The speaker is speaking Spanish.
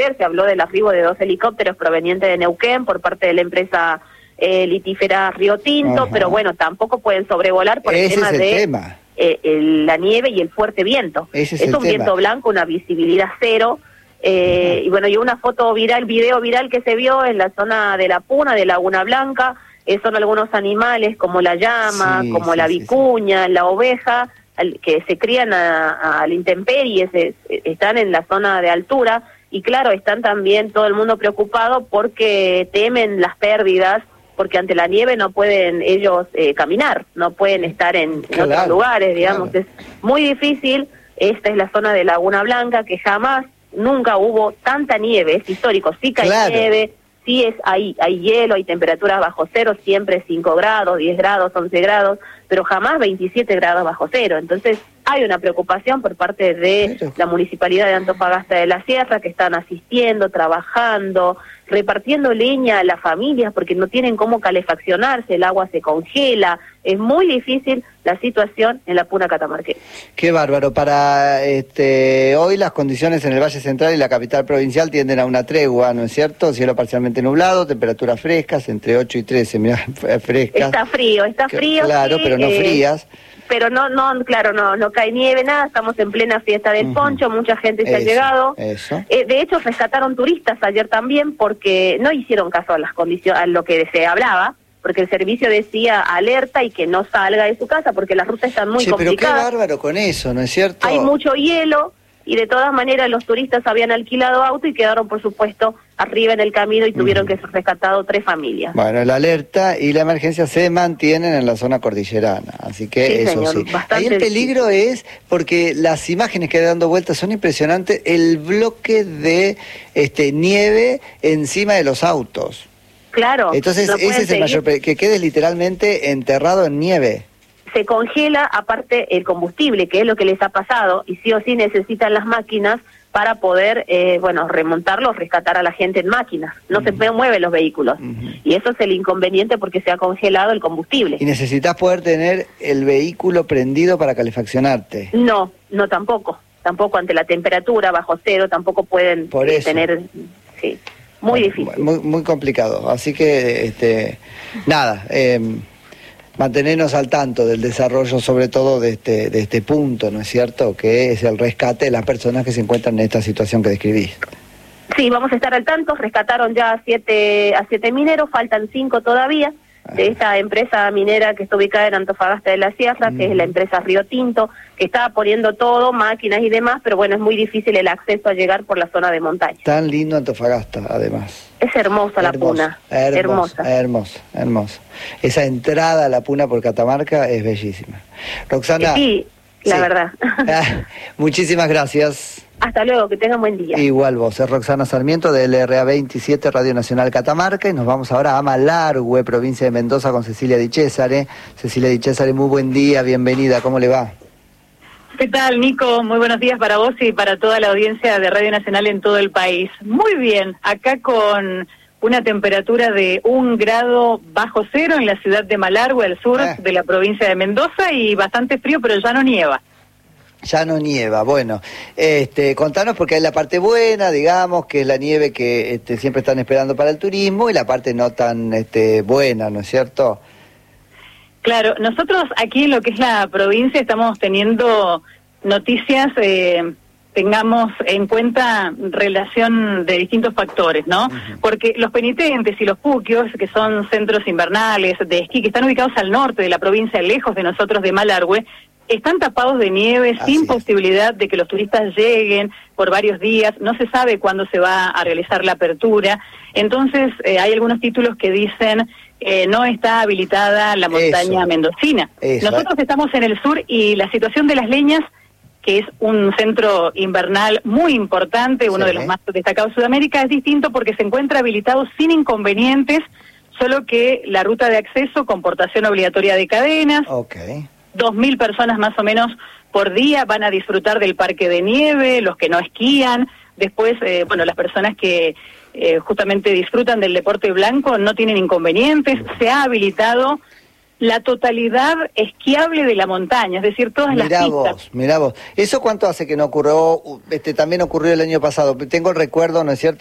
se habló del arribo de 2 helicópteros provenientes de Neuquén por parte de la empresa litífera Río Tinto, pero bueno, tampoco pueden sobrevolar por el tema de la nieve y el fuerte viento. Es un viento blanco, una visibilidad cero. Y bueno, y una foto viral, video viral que se vio en la zona de la Puna, de Laguna Blanca, son algunos animales como la llama, como la vicuña, la oveja, que se crían a la intemperie, están en la zona de altura, y claro, están también todo el mundo preocupado porque temen las pérdidas, porque ante la nieve no pueden ellos caminar, no pueden estar en otros lugares, digamos, es muy difícil. Esta es la zona de Laguna Blanca, que jamás, nunca hubo tanta nieve, es histórico, sí que hay nieve, sí hay hielo, hay temperaturas bajo cero, siempre 5 grados, 10 grados, 11 grados, pero jamás 27 grados bajo cero. Entonces hay una preocupación por parte de la Municipalidad de Antofagasta de la Sierra, que están asistiendo, trabajando, repartiendo leña a las familias porque no tienen cómo calefaccionarse, el agua se congela, es muy difícil la situación en la Puna catamarqueña. Qué bárbaro. Para hoy las condiciones en el Valle Central y la capital provincial tienden a una tregua, ¿no es cierto? Cielo parcialmente nublado, temperaturas frescas, entre 8 y 13, mirá, frescas. Está frío, claro, sí, pero no frías. Pero no cae nieve, nada, estamos en plena fiesta del poncho, mucha gente se ha llegado. De hecho, rescataron turistas ayer también porque no hicieron caso a las condiciones, a lo que se hablaba, porque el servicio decía alerta y que no salga de su casa porque las rutas están muy complicadas. Pero qué bárbaro con eso, ¿no es cierto? Hay mucho hielo y de todas maneras los turistas habían alquilado auto y quedaron, por supuesto, arriba en el camino y tuvieron que ser rescatados 3 familias. Bueno, la alerta y la emergencia se mantienen en la zona cordillerana, así que sí, eso señor, sí. Ahí el peligro es, porque las imágenes que dando vueltas son impresionantes, el bloque de nieve encima de los autos. Claro. Entonces ese es el mayor peligro, que quedes literalmente enterrado en nieve. Se congela, aparte, el combustible, que es lo que les ha pasado, y sí o sí necesitan las máquinas para poder, remontarlos, rescatar a la gente en máquinas. No se mueven los vehículos. Y eso es el inconveniente porque se ha congelado el combustible. ¿Y necesitas poder tener el vehículo prendido para calefaccionarte? No, tampoco. Tampoco ante la temperatura, bajo cero, tampoco pueden tener... Sí, muy difícil. Muy complicado. Así que, mantenernos al tanto del desarrollo, sobre todo de este punto, ¿no es cierto?, que es el rescate de las personas que se encuentran en esta situación que describís. Sí, vamos a estar al tanto. Rescataron ya a siete mineros, faltan 5 todavía, de esta empresa minera que está ubicada en Antofagasta de la Sierra, que es la empresa Río Tinto, que estaba poniendo todo, máquinas y demás, pero bueno, es muy difícil el acceso a llegar por la zona de montaña. Tan lindo Antofagasta, además. Es hermosa la Puna. Hermosa. Esa entrada a la Puna por Catamarca es bellísima. Roxana. Sí, la verdad. Muchísimas gracias. Hasta luego, que tengan buen día. Igual vos, es Roxana Sarmiento de LRA 27, Radio Nacional Catamarca, y nos vamos ahora a Malargüe, provincia de Mendoza, con Cecilia Di Cesare. Cecilia Di Cesare, muy buen día, bienvenida, ¿cómo le va? ¿Qué tal, Nico? Muy buenos días para vos y para toda la audiencia de Radio Nacional en todo el país. Muy bien, acá con una temperatura de 1 grado bajo cero en la ciudad de Malargüe, al sur de la provincia de Mendoza, y bastante frío, pero ya no nieva. Ya no nieva, bueno, contanos, porque hay la parte buena, digamos, que es la nieve que siempre están esperando para el turismo, y la parte no tan buena, ¿no es cierto? Claro, nosotros aquí en lo que es la provincia estamos teniendo noticias, tengamos en cuenta relación de distintos factores, ¿no? Porque los penitentes y los puquios, que son centros invernales de esquí, que están ubicados al norte de la provincia, lejos de nosotros de Malargüe, están tapados de nieve, sin posibilidad de que los turistas lleguen por varios días, no se sabe cuándo se va a realizar la apertura. Entonces hay algunos títulos que dicen no está habilitada la montaña mendocina. Nosotros estamos en el sur y la situación de Las Leñas, que es un centro invernal muy importante, uno de los más destacados de Sudamérica, es distinto porque se encuentra habilitado sin inconvenientes, solo que la ruta de acceso con portación obligatoria de cadenas. 2.000 personas más o menos por día van a disfrutar del parque de nieve, los que no esquían. Después, las personas que justamente disfrutan del deporte blanco no tienen inconvenientes. Se ha habilitado la totalidad esquiable de la montaña, es decir, todas las pistas. Mirá vos. ¿Eso cuánto hace que no ocurrió? También ocurrió el año pasado. Tengo el recuerdo, ¿no es cierto?,